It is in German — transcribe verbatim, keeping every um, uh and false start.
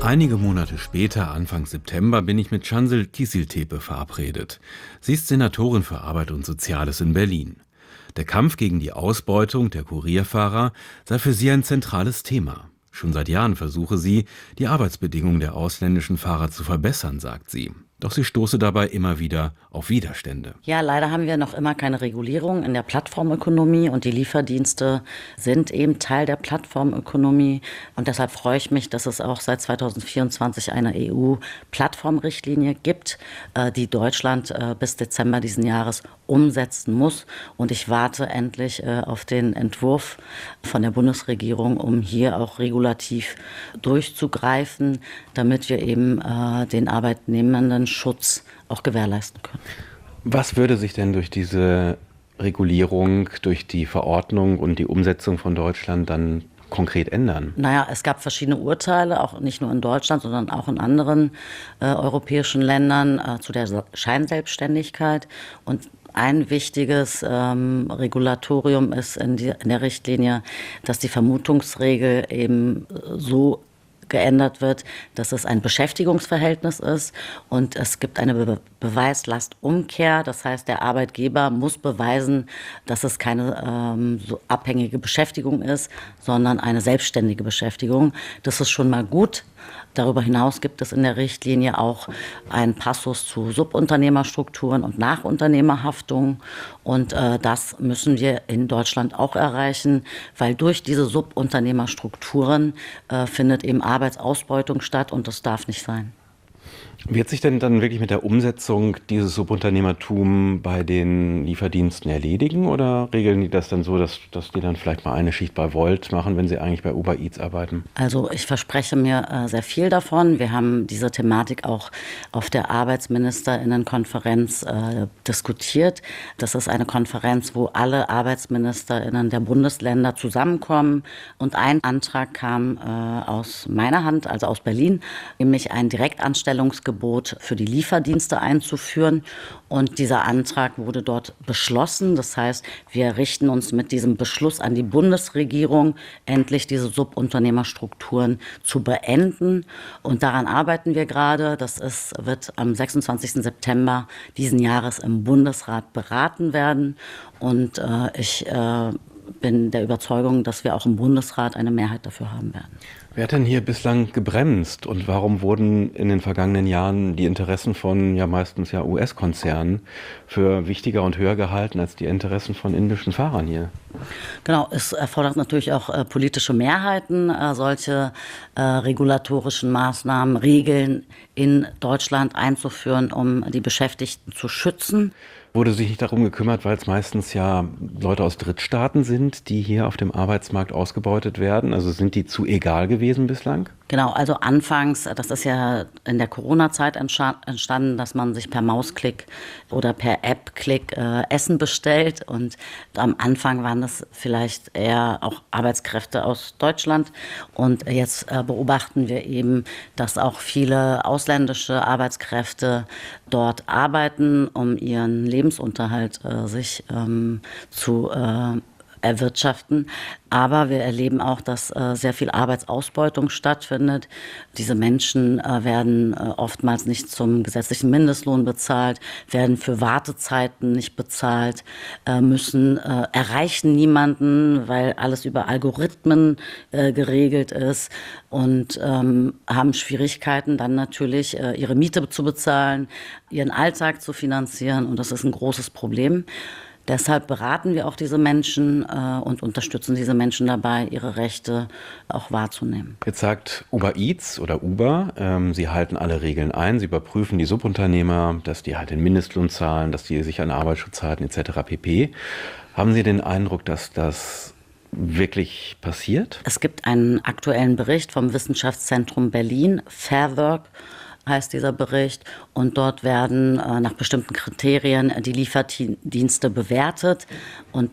Einige Monate später, Anfang September, bin ich mit Şanzıl Kiciltepe verabredet. Sie ist Senatorin für Arbeit und Soziales in Berlin. Der Kampf gegen die Ausbeutung der Kurierfahrer sei für sie ein zentrales Thema. Schon seit Jahren versuche sie, die Arbeitsbedingungen der ausländischen Fahrer zu verbessern, sagt sie. Doch sie stoße dabei immer wieder auf Widerstände. Ja, leider haben wir noch immer keine Regulierung in der Plattformökonomie und die Lieferdienste sind eben Teil der Plattformökonomie. Und deshalb freue ich mich, dass es auch seit zweitausendvierundzwanzig eine E U-Plattformrichtlinie gibt, die Deutschland bis Dezember diesen Jahres umsetzen muss. Und ich warte endlich auf den Entwurf von der Bundesregierung, um hier auch regulativ durchzugreifen, damit wir eben den Arbeitnehmenden Schutz auch gewährleisten können. Was würde sich denn durch diese Regulierung, durch die Verordnung und die Umsetzung von Deutschland dann konkret ändern? Naja, es gab verschiedene Urteile, auch nicht nur in Deutschland, sondern auch in anderen äh, europäischen Ländern äh, zu der Scheinselbstständigkeit. Und ein wichtiges ähm, Regulatorium ist in, die, in der Richtlinie, dass die Vermutungsregel eben so geändert wird, dass es ein Beschäftigungsverhältnis ist und es gibt eine Be- Beweislastumkehr. Das heißt, der Arbeitgeber muss beweisen, dass es keine ähm, so abhängige Beschäftigung ist, sondern eine selbstständige Beschäftigung. Das ist schon mal gut. Darüber hinaus gibt es in der Richtlinie auch einen Passus zu Subunternehmerstrukturen und Nachunternehmerhaftung. Und äh, das müssen wir in Deutschland auch erreichen, weil durch diese Subunternehmerstrukturen äh, findet eben Arbeitsausbeutung statt und das darf nicht sein. Wird sich denn dann wirklich mit der Umsetzung dieses Subunternehmertum bei den Lieferdiensten erledigen oder regeln die das dann so, dass, dass die dann vielleicht mal eine Schicht bei Wolt machen, wenn sie eigentlich bei Uber Eats arbeiten? Also ich verspreche mir äh, sehr viel davon. Wir haben diese Thematik auch auf der Arbeitsministerinnenkonferenz äh, diskutiert. Das ist eine Konferenz, wo alle Arbeitsministerinnen der Bundesländer zusammenkommen. Und ein Antrag kam äh, aus meiner Hand, also aus Berlin, nämlich ein Direktanstellungsgebot für die Lieferdienste einzuführen. Und dieser Antrag wurde dort beschlossen. Das heißt, wir richten uns mit diesem Beschluss an die Bundesregierung, endlich diese Subunternehmerstrukturen zu beenden. Und daran arbeiten wir gerade. Das ist, wird am sechsundzwanzigsten September diesen Jahres im Bundesrat beraten werden. Und äh, ich äh, bin der Überzeugung, dass wir auch im Bundesrat eine Mehrheit dafür haben werden. Wer hat denn hier bislang gebremst und warum wurden in den vergangenen Jahren die Interessen von ja meistens ja U S-Konzernen für wichtiger und höher gehalten als die Interessen von indischen Fahrern hier? Genau, es erfordert natürlich auch äh, politische Mehrheiten, äh, solche äh, regulatorischen Maßnahmen, Regeln in Deutschland einzuführen, um die Beschäftigten zu schützen. Wurde sich nicht darum gekümmert, weil es meistens ja Leute aus Drittstaaten sind, die hier auf dem Arbeitsmarkt ausgebeutet werden? Also sind die zu egal gewesen bislang? Genau, also anfangs, das ist ja in der Corona-Zeit entstanden, dass man sich per Mausklick oder per App-Klick äh, Essen bestellt. Und am Anfang waren das vielleicht eher auch Arbeitskräfte aus Deutschland. Und jetzt äh, beobachten wir eben, dass auch viele ausländische Arbeitskräfte dort arbeiten, um ihren Lebensunterhalt äh, sich ähm, zu äh, erwirtschaften. Aber wir erleben auch, dass äh, sehr viel Arbeitsausbeutung stattfindet. Diese Menschen äh, werden äh, oftmals nicht zum gesetzlichen Mindestlohn bezahlt, werden für Wartezeiten nicht bezahlt, äh, müssen äh, erreichen niemanden, weil alles über Algorithmen äh, geregelt ist und ähm, haben Schwierigkeiten, dann natürlich äh, ihre Miete zu bezahlen, ihren Alltag zu finanzieren und das ist ein großes Problem. Deshalb beraten wir auch diese Menschen äh, und unterstützen diese Menschen dabei, ihre Rechte auch wahrzunehmen. Jetzt sagt Uber Eats oder Uber, ähm, sie halten alle Regeln ein, sie überprüfen die Subunternehmer, dass die halt den Mindestlohn zahlen, dass die sich an Arbeitsschutz halten et cetera pp. Haben Sie den Eindruck, dass das wirklich passiert? Es gibt einen aktuellen Bericht vom Wissenschaftszentrum Berlin, Fair Work heißt dieser Bericht. Und dort werden äh, nach bestimmten Kriterien die Lieferdienste bewertet. Und